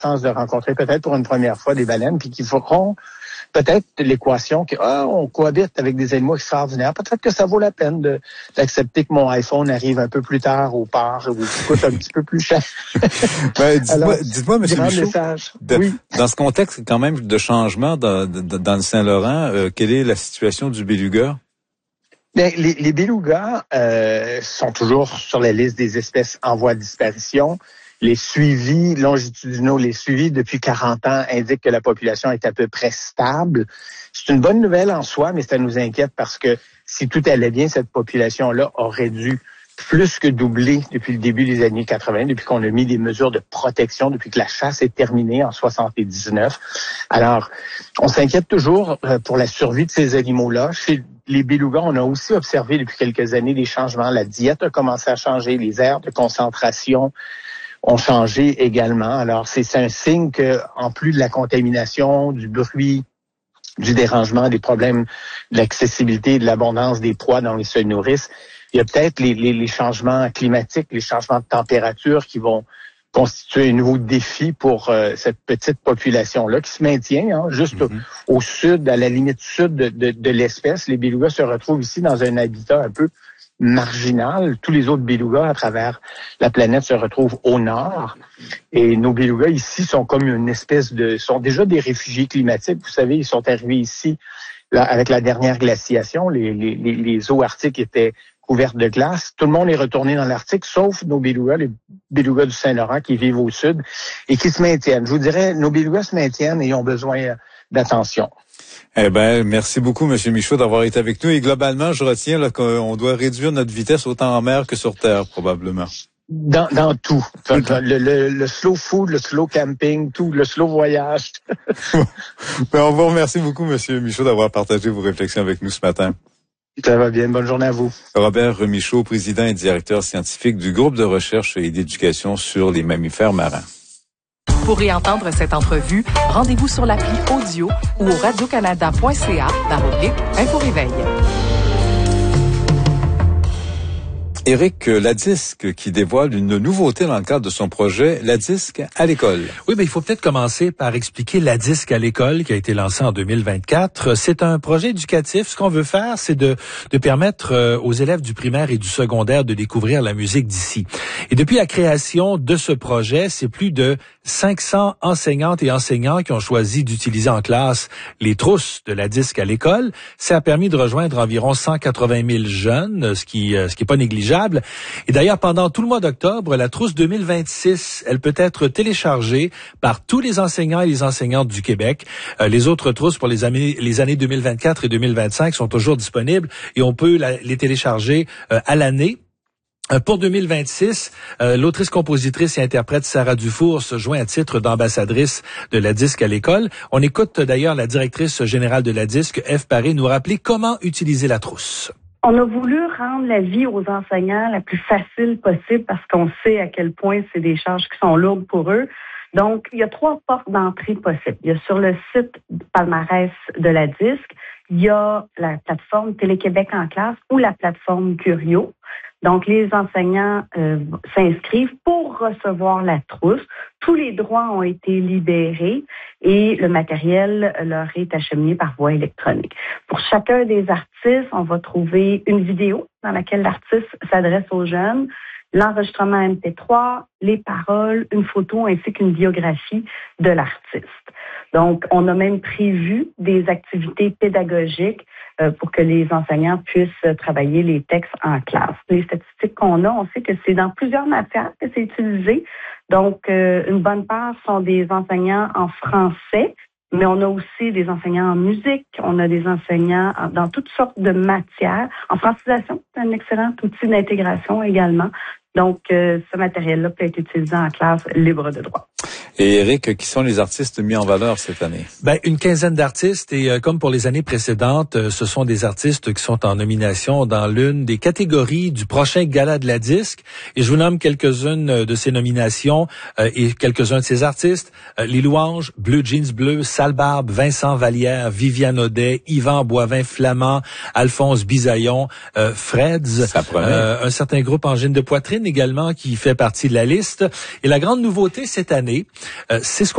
chance de rencontrer peut-être pour une première fois des baleines, puis qui feront peut-être l'équation on cohabite avec des animaux extraordinaires. Peut-être que ça vaut la peine d'accepter que mon iPhone arrive un peu plus tard au port ou coûte un petit peu plus cher. Dites-moi, M. Michaud, oui. Dans ce contexte quand même de changement dans le Saint-Laurent, quelle est la situation du beluga? Bien, les belugas sont toujours sur la liste des espèces en voie de disparition. Les suivis longitudinaux, les suivis depuis 40 ans indiquent que la population est à peu près stable. C'est une bonne nouvelle en soi, mais ça nous inquiète parce que si tout allait bien, cette population-là aurait dû plus que doubler depuis le début des années 80, depuis qu'on a mis des mesures de protection, depuis que la chasse est terminée en 79. Alors, on s'inquiète toujours pour la survie de ces animaux-là. Chez les belugas, on a aussi observé depuis quelques années des changements. La diète a commencé à changer, les aires de concentration ont changé également. Alors, c'est un signe que, en plus de la contamination, du bruit, du dérangement, des problèmes de l'accessibilité, de l'abondance des proies dont ils se nourrissent, il y a peut-être les changements climatiques, les changements de température qui vont constituer un nouveau défi pour cette petite population-là qui se maintient juste au sud, à la limite sud de l'espèce. Les belugas se retrouvent ici dans un habitat un peu marginal. Tous les autres belugas à travers la planète se retrouvent au nord. Et nos belugas ici sont comme une espèce sont déjà des réfugiés climatiques. Vous savez, ils sont arrivés ici là, avec la dernière glaciation. Les eaux arctiques étaient couvertes de glace. Tout le monde est retourné dans l'Arctique, sauf nos belugas, les belugas du Saint-Laurent qui vivent au sud et qui se maintiennent. Je vous dirais, nos belugas se maintiennent et ont besoin d'attention. Eh ben, merci beaucoup, M. Michaud, d'avoir été avec nous. Et globalement, je retiens là, qu'on doit réduire notre vitesse autant en mer que sur terre, probablement. Dans tout. Le slow food, le slow camping, tout, le slow voyage. Ben, on vous remercie beaucoup, M. Michaud, d'avoir partagé vos réflexions avec nous ce matin. Ça va bien. Bonne journée à vous. Robert Michaud, président et directeur scientifique du groupe de recherche et d'éducation sur les mammifères marins. Pour réentendre cette entrevue, rendez-vous sur l'appli Audio ou au radiocanada.ca/Info-Réveil. Éric, la Disque qui dévoile une nouveauté dans le cadre de son projet, la Disque à l'école. Oui, mais il faut peut-être commencer par expliquer la Disque à l'école qui a été lancée en 2024. C'est un projet éducatif. Ce qu'on veut faire, c'est de permettre aux élèves du primaire et du secondaire de découvrir la musique d'ici. Et depuis la création de ce projet, c'est plus de 500 enseignantes et enseignants qui ont choisi d'utiliser en classe les trousses de la Disque à l'école. Ça a permis de rejoindre environ 180 000 jeunes, ce qui est pas négligeable. Et d'ailleurs, pendant tout le mois d'octobre, la trousse 2026, elle peut être téléchargée par tous les enseignants et les enseignantes du Québec. Les autres trousses pour les années 2024 et 2025 sont toujours disponibles et on peut les télécharger à l'année. Pour 2026, l'autrice, compositrice et interprète Sarah Dufour se joint à titre d'ambassadrice de la Disque à l'école. On écoute d'ailleurs la directrice générale de la Disque, Ève Paré, nous rappeler comment utiliser la trousse. On a voulu rendre la vie aux enseignants la plus facile possible parce qu'on sait à quel point c'est des charges qui sont lourdes pour eux. Donc, il y a 3 portes d'entrée possibles. Il y a sur le site palmarès de la Disque, il y a la plateforme Télé-Québec en classe ou la plateforme Curio. Donc, les enseignants s'inscrivent pour recevoir la trousse. Tous les droits ont été libérés et le matériel leur est acheminé par voie électronique. Pour chacun des artistes, on va trouver une vidéo dans laquelle l'artiste s'adresse aux jeunes, l'enregistrement MP3, les paroles, une photo ainsi qu'une biographie de l'artiste. Donc, on a même prévu des activités pédagogiques pour que les enseignants puissent travailler les textes en classe. Les statistiques qu'on a, on sait que c'est dans plusieurs matières que c'est utilisé. Donc, une bonne part sont des enseignants en français, mais on a aussi des enseignants en musique, on a des enseignants dans toutes sortes de matières. En francisation, c'est un excellent outil d'intégration également. Donc, ce matériel-là peut être utilisé en classe libre de droit. Et Éric, qui sont les artistes mis en valeur cette année? Une quinzaine d'artistes et comme pour les années précédentes, ce sont des artistes qui sont en nomination dans l'une des catégories du prochain Gala de la Disque. Et je vous nomme quelques-unes de ces nominations et quelques-uns de ces artistes. Les Louanges, Bleu Jeans Bleu, Sale Barbe, Vincent Vallière, Viviane Audet, Yvan Boivin-Flamand, Alphonse Bisaillon, Freds, un certain groupe Angine de poitrine également qui fait partie de la liste. Et la grande nouveauté cette année, c'est ce